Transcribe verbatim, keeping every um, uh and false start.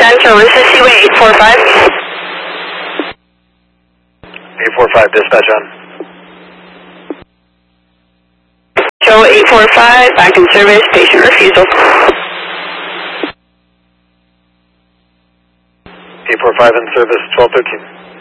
Central, this is Seaway eight four five. eight four five, dispatch on. Show eight four five, back in service, patient refusal. eight four five in service, twelve thirteen.